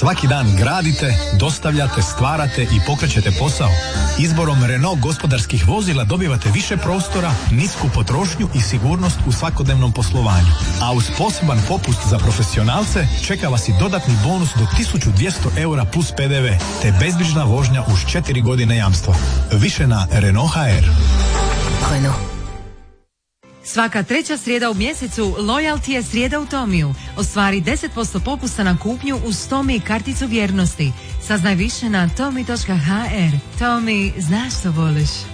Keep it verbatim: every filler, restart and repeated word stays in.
Svaki dan gradite, dostavljate, stvarate i pokrećete posao. Izborom Renault gospodarskih vozila dobivate više prostora, nisku potrošnju i sigurnost u svakodnevnom poslovanju. A uz poseban popust za profesionalce čeka vas i dodatni bonus do tisuću dvjesto eura plus P D V, te bezbrižna vožnja uz četiri godine jamstva. Više na Renault ha er. Renault. Svaka treća srijeda u mjesecu Loyalty je srijeda u Tomiju. Ostvari deset posto popusta na kupnju uz Tomi karticu vjernosti. Saznaj više na tomi točka ha er. Tomi, znaš što voliš.